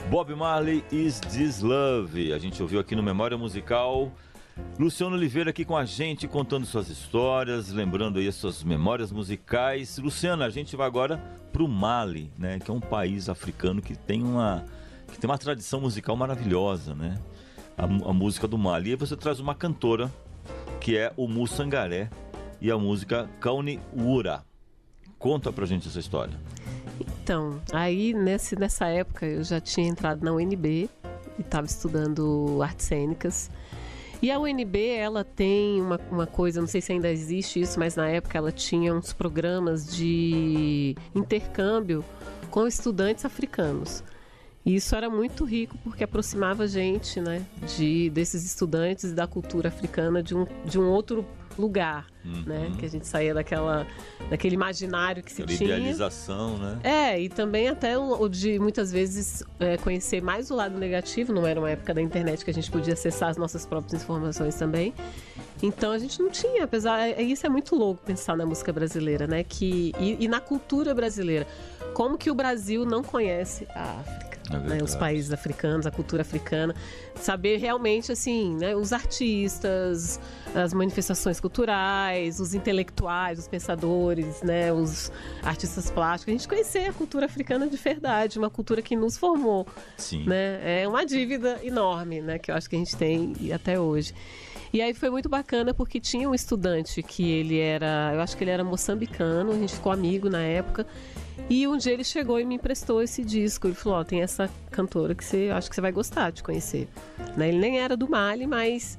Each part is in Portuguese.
Bob Marley, Is This Love? A gente ouviu aqui no Memória Musical. Luciano Oliveira aqui com a gente, contando suas histórias, lembrando aí as suas memórias musicais. Luciano, a gente vai agora pro Mali, né? Que é um país africano que tem uma tradição musical maravilhosa, né? A música do Mali. E você traz uma cantora, que é o Oumou Sangaré, e a música Kawni Wura. Conta pra gente essa história. Então, aí nessa época eu já tinha entrado na UNB e estava estudando artes cênicas. E a UNB, ela tem uma coisa, não sei se ainda existe isso, mas na época ela tinha uns programas de intercâmbio com estudantes africanos. E isso era muito rico porque aproximava a gente, né, desses estudantes e da cultura africana de um outro lugar, né? Que a gente saía daquele imaginário que se tinha. Idealização, né? E também até o de muitas vezes conhecer mais o lado negativo. Não era uma época da internet que a gente podia acessar as nossas próprias informações também. Então a gente não tinha, isso é muito louco pensar na música brasileira, né? E na cultura brasileira. Como que o Brasil não conhece a África? Né, os países africanos, a cultura africana, saber realmente assim, né, os artistas, as manifestações culturais, os intelectuais, os pensadores, né, os artistas plásticos, a gente conhecer a cultura africana de verdade, uma cultura que nos formou. Sim. Né, é uma dívida enorme, né, que eu acho que a gente tem até hoje. E aí foi muito bacana porque tinha um estudante que eu acho que ele era moçambicano, a gente ficou amigo na época. E um dia ele chegou e me emprestou esse disco. Ele falou, tem essa cantora que acho que você vai gostar de conhecer. Né? Ele nem era do Mali, mas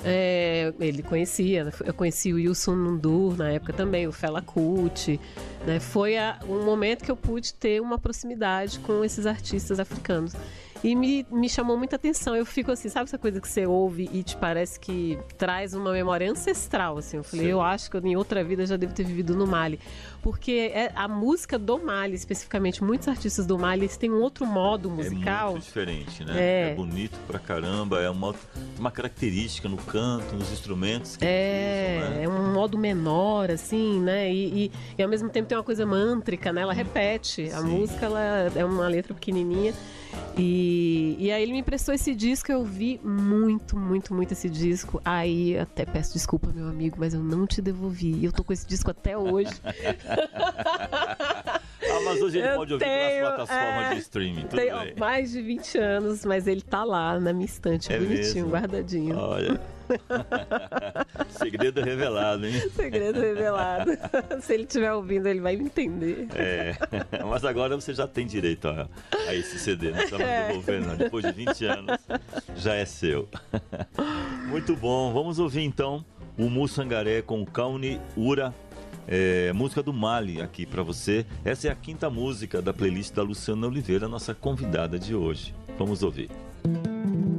ele conhecia. Eu conheci o Youssou N'Dour na época também, o Fela Kuti. Né? Foi um momento que eu pude ter uma proximidade com esses artistas africanos. E me chamou muita atenção. Eu fico assim, sabe essa coisa que você ouve e te parece que traz uma memória ancestral, assim. Eu falei, eu acho que em outra vida eu já devo ter vivido no Mali. Porque a música do Mali, especificamente, muitos artistas do Mali, eles têm um outro modo musical. É muito diferente, né? É bonito pra caramba, é uma característica no canto, nos instrumentos que eles usam, né? É um modo menor, assim, né? E ao mesmo tempo tem uma coisa mântrica, né? Ela repete. A música, ela é uma letra pequenininha. E aí ele me emprestou esse disco, eu ouvi muito, muito, muito esse disco. Aí até peço desculpa, meu amigo, mas eu não te devolvi. E eu tô com esse disco até hoje. Mas hoje ele pode ouvir nas plataformas de streaming, tudo bem. Mais de 20 anos, mas ele tá lá na minha estante, bonitinho, mesmo? Guardadinho. Olha. Segredo revelado, hein? Segredo revelado. Se ele estiver ouvindo, ele vai me entender. Mas agora você já tem direito a esse CD, não precisa mais devolver, não. Depois de 20 anos, já é seu. Muito bom, vamos ouvir então o Oumou Sangaré com o Kawni Wura, música do Mali aqui pra você. Essa é a 5ª música da playlist da Luciana Oliveira, nossa convidada de hoje. Vamos ouvir.